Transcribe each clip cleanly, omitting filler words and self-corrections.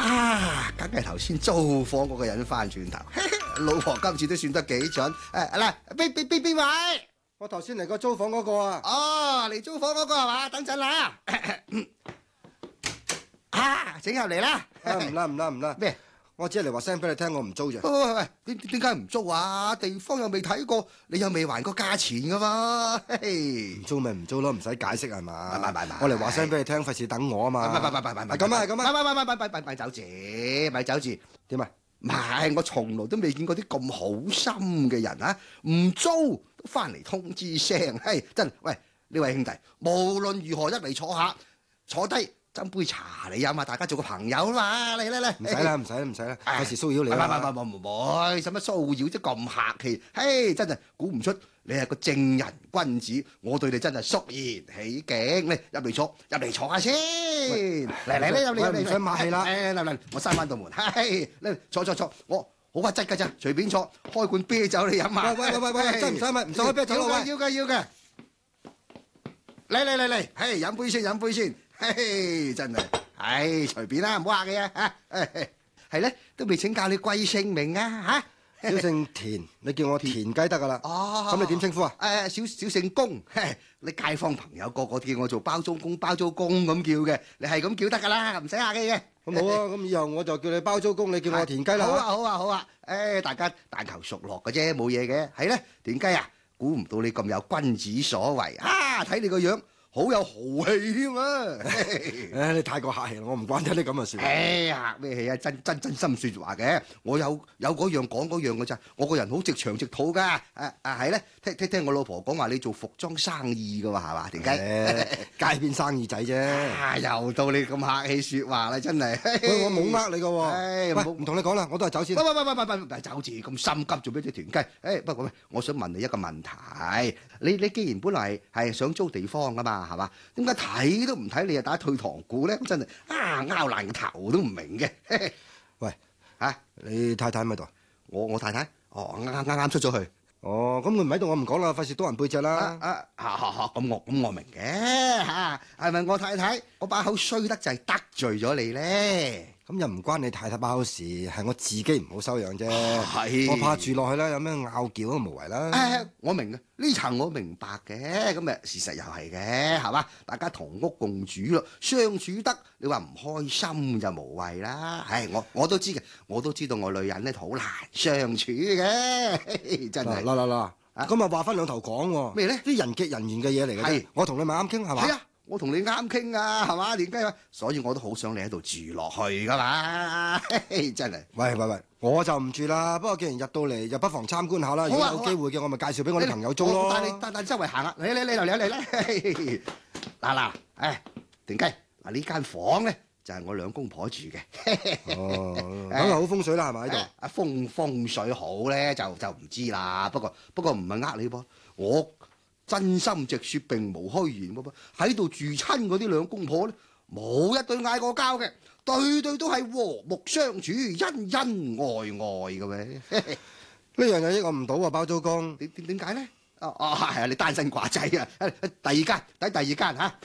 梗係頭先租房嗰個人翻轉頭，老婆今次都算得幾準。嗱，邊位？ 我頭先嚟過租房嗰個啊。 哦，嚟租房嗰個係嘛？等陣啦。整入嚟啦。 唔啦。 咩？ 我只係嚟話聲俾你聽，我唔租啫。 喂，點解唔租啊？地方又未睇過，你又未還過價錢噶嘛？ 唔租咪唔租咯，唔使解釋係嘛？ 唔， 我嚟話聲俾你聽，費事等我啊嘛。 係咁啊，咪走字， 點啊？ 唔係，我從來都未見過啲咁好心嘅人啊！唔租都翻嚟通知聲，真喂呢位兄弟，無論如何一嚟坐低。斟杯茶你飲啊！大家做個朋友啦嘛，嚟！ 唔使啦，費事騷擾你啦。 唔會，使乜騷擾啫？咁客氣，真係估唔出你係個正人君子，我對你真係肅然起敬。嚟入嚟坐下先。嚟入嚟， 唔使客氣啦。 嚟，我閂翻道門。嚟坐，我好屈質㗎咋，隨便坐，開罐啤酒你飲下。 喂，真唔使開啤酒咯？ 要嘅。嚟，飲杯先。真係，隨便啦，唔好客氣啊！係咧，都未請教你貴姓名啊？ 小姓田，你叫我田雞得噶啦。 哦， 咁你點稱呼啊？ 小姓公，你街坊朋友個叫我做包租公咁叫嘅，你係咁叫得噶啦，唔使客氣嘅。 咁好啊，咁以後我就叫你包租公，你叫我田雞啦。 好啊，大家但求熟絡嘅啫，冇嘢嘅。係咧，田雞啊，估唔到你咁有君子所為啊！睇你個樣。好有豪氣添啊！ 你太過客氣啦，我唔慣得你咁嘅事。 客咩氣啊？真心説話嘅，我有嗰樣講嗰樣嘅咋。我個人好直腸直肚噶。係咧，聽我老婆講話，你做服裝生意嘅喎，係嘛？田雞街邊生意仔啫。 又到你咁客氣説話啦，真係。 我冇呃你嘅喎。唔同你講啦，我都係走先。 喂，走字咁心急做咩啫？田雞？不過我想問你一個問題。你既然本來係想租地方噶嘛？係嘛？點解睇都唔睇你又打退堂鼓咧？真係拗爛個頭都唔明嘅。 喂，你太太喺咪度？ 我太太？啱出咗去。 咁佢唔喺度，我唔講啦，費事多人背脊啦。 咁我明嘅嚇，係咪我太太？我把口衰得滯得罪咗你咧？ 咁又唔關你太太把口事，係我自己唔好修養啫。我怕住落去啦，有咩拗撬都無謂啦。 我明嘅，呢層我明白嘅，咁事實又係嘅，係嘛？大家同屋共處咯，相處得，你話唔開心就無謂啦。我都知嘅，我都知道我女人咧好難相處嘅，真係。 嗱，咁啊話翻兩頭講喎。咩咧？啲人極人緣嘅嘢嚟嘅啫。我同你咪啱傾係嘛？ 係啊。我同你啱傾啊，係嘛？田雞啊，所以我都好想你喺度住落去噶嘛，真係。 喂，我就唔住啦。不過既然入到嚟，就不妨參觀下啦。如果有機會嘅，我咪介紹俾我啲朋友租咯。 但周圍行啊，嚟嗱，田雞嗱呢間房咧就係我兩公婆住嘅。 咁係好風水啦，係咪喺度？ 風水好咧就唔知啦。不過唔係呃你噃，我真心直説並無虛言喎，喺度住親嗰啲兩公婆咧，冇一對嗌過交嘅，對都係和睦相處、恩恩愛愛嘅喎。 呢樣嘢益我唔到啊，包租公。 點解咧？係啊，你單身寡仔啊！第二間嚇，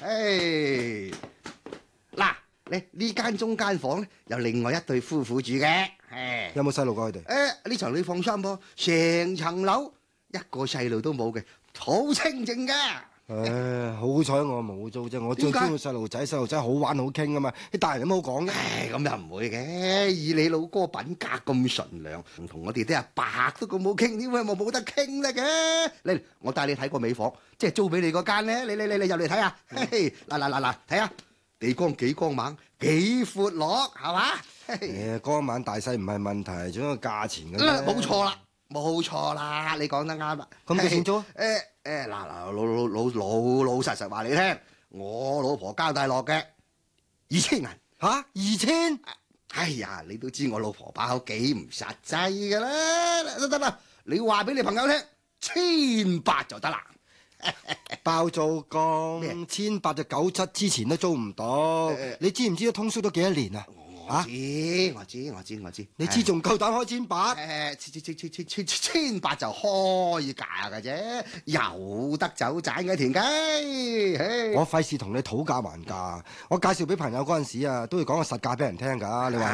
嗱，你呢間中間房咧，有另外一對夫婦住嘅。 有冇細路過佢哋？ 呢層你放心噃，成層樓一個細路都冇嘅。好清靜㗎。 好彩我冇租啫，我最中意細路仔好玩好傾啊嘛，啲大人都冇講嘅。 咁又唔會嘅，以你老哥品格咁純良，唔同我哋啲阿伯都咁好傾，點會冇得傾咧嘅？嚟，我帶你睇個尾房，即係租俾你嗰間咧，你入嚟睇下。嗱，睇下地光幾光猛，幾闊落，係嘛？ 光猛大細唔係問題，仲有個價錢嘅啫。 冇錯啦，你講得啱啦。 咁幾錢租？ 嗱，老實話你聽，我老婆交大落嘅2000銀。 嚇，2000？ 哎呀，你都知我老婆把口幾唔實際㗎啦，得啦，你話俾你朋友聽，1800就得啦。 包租公1800就97之前都租唔到，你知唔知通宵都幾多年啊？ 我知。 你知仲夠膽開1800？ 千八就開價嘅啫，有得走盞嘅田雞。 我費事同你討價還價，我介紹俾朋友嗰陣時啊，都要講個實價俾人聽㗎。你話？